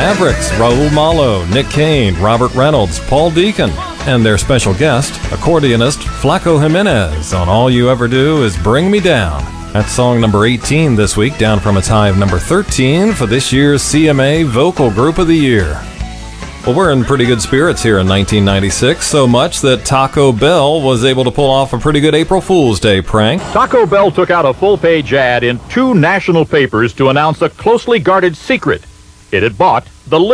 Mavericks, Raul Malo, Nick Kane, Robert Reynolds, Paul Deacon, and their special guest, accordionist Flaco Jimenez on All You Ever Do Is Bring Me Down. That's song number 18 this week, down from its high of number 13 for this year's CMA Vocal Group of the Year. Well, we're in pretty good spirits here in 1996, so much that Taco Bell was able to pull off a pretty good April Fool's Day prank. Taco Bell took out a full-page ad in 2 national papers to announce a closely guarded secret. It had bought the